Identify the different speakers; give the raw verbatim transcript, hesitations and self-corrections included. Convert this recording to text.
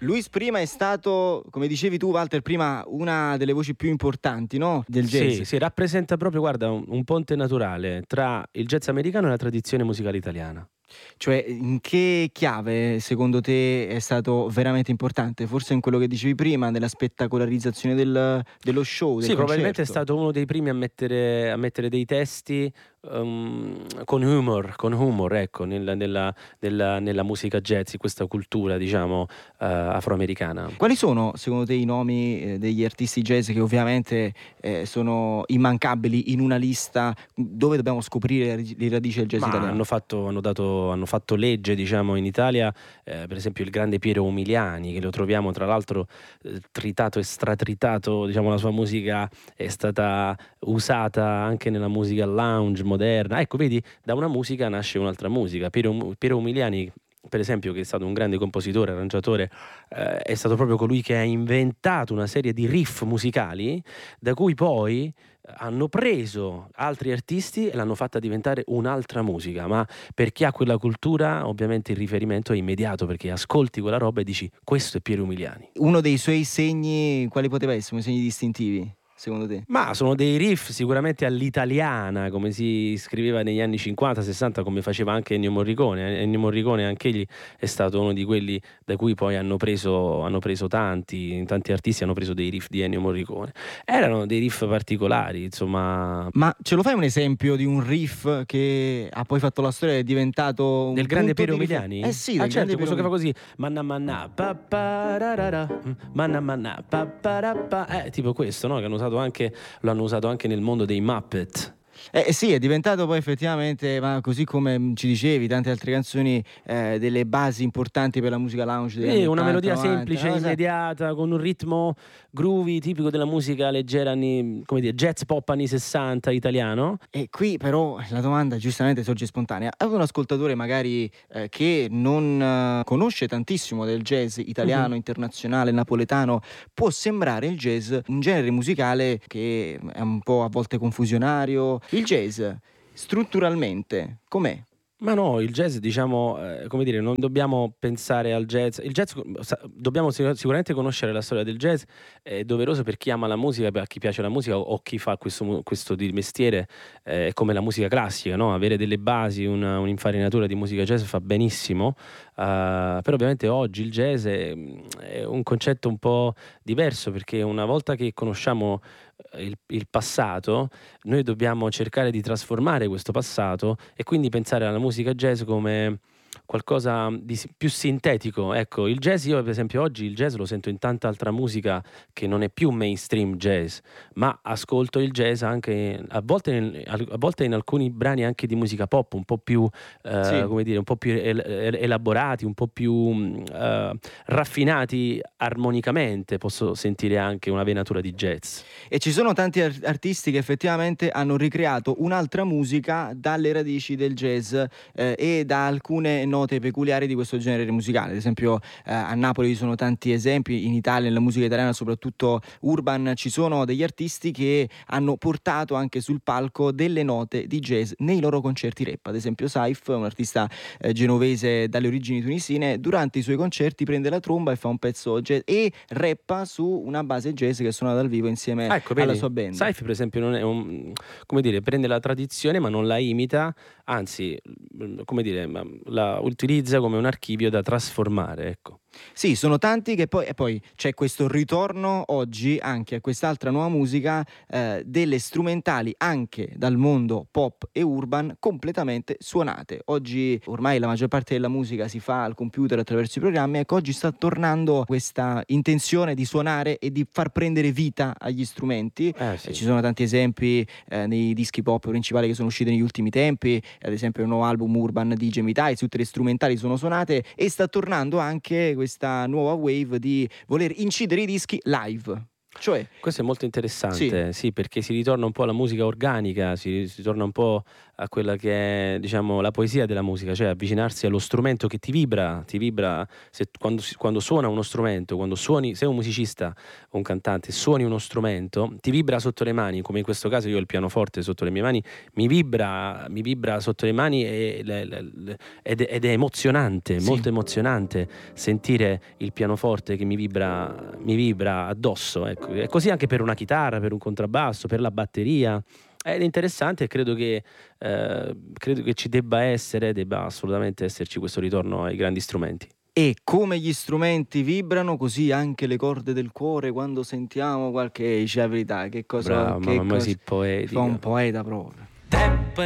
Speaker 1: Luis prima è stato, come dicevi tu Walter, prima una delle voci più importanti, no? Del jazz.
Speaker 2: Sì, sì, rappresenta proprio, guarda, un, un ponte naturale tra il jazz americano e la tradizione musicale italiana.
Speaker 1: Cioè, in che chiave secondo te è stato veramente importante? Forse in quello che dicevi prima, nella spettacolarizzazione del, dello show, del
Speaker 2: Sì, probabilmente è
Speaker 1: concerto.
Speaker 2: stato uno dei primi a mettere, a mettere dei testi um, con humor, con humor, ecco, nella, nella, nella, nella musica jazz, in questa cultura, diciamo, uh, afroamericana.
Speaker 1: Quali sono secondo te i nomi eh, degli artisti jazz che ovviamente eh, sono immancabili in una lista dove dobbiamo scoprire le, le radici del jazz
Speaker 2: Ma
Speaker 1: italiano?
Speaker 2: hanno fatto, hanno dato, hanno fatto legge, diciamo, in Italia, eh, per esempio il grande Piero Umiliani, che lo troviamo tra l'altro eh, tritato e stratritato, diciamo, la sua musica è stata usata anche nella musica lounge moderna. Ecco, vedi, da una musica nasce un'altra musica. Piero, Piero Umiliani, per esempio, che è stato un grande compositore, arrangiatore, eh, è stato proprio colui che ha inventato una serie di riff musicali da cui poi hanno preso altri artisti e l'hanno fatta diventare un'altra musica. Ma per chi ha quella cultura, ovviamente il riferimento è immediato, perché ascolti quella roba e dici: questo è Piero Umiliani.
Speaker 1: Uno dei suoi segni, quali poteva essere? I segni distintivi, secondo te?
Speaker 2: Ma sono dei riff sicuramente all'italiana, come si scriveva negli anni cinquanta sessanta, come faceva anche Ennio Morricone. Ennio Morricone anche egli è stato uno di quelli da cui poi hanno preso, hanno preso tanti, tanti artisti hanno preso dei riff di Ennio Morricone. Erano dei riff particolari, insomma.
Speaker 1: Ma ce lo fai un esempio di un riff che ha poi fatto la storia e è diventato un
Speaker 2: Del grande
Speaker 1: punto
Speaker 2: Piero
Speaker 1: di rifer-
Speaker 2: Umiliani?
Speaker 1: Eh sì,
Speaker 2: Ah
Speaker 1: del grande
Speaker 2: certo, questo che
Speaker 1: Piero
Speaker 2: fa così. Manna manna pa pa ra ra ra, manna manna pa pa ra pa. Eh, tipo questo, no? Che hanno usato anche, lo hanno usato anche nel mondo dei Muppet.
Speaker 1: Eh sì, è diventato poi effettivamente, ma così come ci dicevi, tante altre canzoni, eh, delle basi importanti per la musica lounge degli
Speaker 2: Sì,
Speaker 1: anni
Speaker 2: una
Speaker 1: ottanta,
Speaker 2: melodia
Speaker 1: novanta,
Speaker 2: semplice,
Speaker 1: no? Sai-
Speaker 2: immediata, con un ritmo groovy tipico della musica leggera anni, come dire, jazz pop anni sessanta italiano.
Speaker 1: E qui però la domanda giustamente sorge spontanea. A un ascoltatore magari eh, che non eh, conosce tantissimo del jazz italiano,
Speaker 2: Mhm.
Speaker 1: internazionale, napoletano, può sembrare il jazz un genere musicale che è un po' a volte confusionario. Il jazz, strutturalmente, com'è?
Speaker 2: Ma no, il jazz, diciamo, eh, come dire, non dobbiamo pensare al jazz. Il jazz, sa- dobbiamo sicur- sicuramente conoscere la storia del jazz, è doveroso per chi ama la musica, per chi piace la musica o, o chi fa questo, mu- questo di mestiere, eh, è come la musica classica, no? Avere delle basi, una- un'infarinatura di musica jazz fa benissimo, eh, però ovviamente oggi il jazz è, è un concetto un po' diverso, perché una volta che conosciamo eh, il, il passato, noi dobbiamo cercare di trasformare questo passato e quindi pensare alla musica jazz come qualcosa di si- più sintetico. Ecco, il jazz, io per esempio oggi il jazz lo sento in tanta altra musica che non è più mainstream jazz, ma ascolto il jazz anche a volte, in- a volte in alcuni brani anche di musica pop, un po' più, eh,
Speaker 1: Sì.
Speaker 2: come dire, un po' più el- el- elaborati, un po' più mh, eh, raffinati armonicamente. Posso sentire anche una venatura di jazz.
Speaker 1: E ci sono tanti ar- artisti che effettivamente hanno ricreato un'altra musica dalle radici del jazz eh, e da alcune note peculiari di questo genere musicale. Ad esempio eh, a Napoli ci sono tanti esempi, in Italia, nella musica italiana, soprattutto urban, ci sono degli artisti che hanno portato anche sul palco delle note di jazz nei loro concerti rap. Ad esempio Saif, un artista eh, genovese dalle origini tunisine, durante i suoi concerti prende la tromba e fa un pezzo jazz e rappa su una base jazz che suona dal vivo insieme
Speaker 2: Ah, ecco,
Speaker 1: alla
Speaker 2: vedi,
Speaker 1: sua band.
Speaker 2: Saif per esempio non è un, come dire, prende la tradizione ma non la imita, anzi, mm, come dire, ma la utilizza come un archivio da trasformare, ecco.
Speaker 1: Sì, sono tanti che poi, e poi c'è questo ritorno oggi anche a quest'altra nuova musica, eh, delle strumentali anche dal mondo pop e urban completamente suonate. Oggi ormai la maggior parte della musica si fa al computer attraverso i programmi, ecco oggi sta tornando questa intenzione di suonare e di far prendere vita agli strumenti.
Speaker 2: Eh
Speaker 1: Eh,
Speaker 2: sì.
Speaker 1: ci sono tanti esempi eh, nei dischi pop principali che sono usciti negli ultimi tempi, ad esempio il nuovo album urban di Jamie Tights, tutte le strumentali sono suonate e sta tornando anche questa nuova wave di voler incidere i dischi live. Cioè,
Speaker 2: Questo è molto
Speaker 1: sì,
Speaker 2: interessante, sì, perché si ritorna un po' alla musica organica, si, si torna un po' a quella che è, diciamo, la poesia della musica, cioè avvicinarsi allo strumento che ti vibra, ti vibra se, quando, quando suona uno strumento, quando suoni, sei un musicista o un cantante, suoni uno strumento, ti vibra sotto le mani, come in questo caso io ho il pianoforte sotto le mie mani, mi vibra, mi vibra sotto le mani e, le, le, le, ed, ed è emozionante,
Speaker 1: Sì.
Speaker 2: molto emozionante sentire il pianoforte che mi vibra, mi vibra addosso, ecco. E così anche per una chitarra, per un contrabbasso, per la batteria. È interessante e credo che, eh, credo che ci debba essere, debba assolutamente esserci questo ritorno ai grandi strumenti.
Speaker 1: E come gli strumenti vibrano, così anche le corde del cuore quando sentiamo qualche, dice la verità, che cosa,
Speaker 2: Bravo,
Speaker 1: che
Speaker 2: mamma mia,
Speaker 1: cosa
Speaker 2: sì,
Speaker 1: fa un
Speaker 2: poetica.
Speaker 1: poeta proprio.
Speaker 3: Te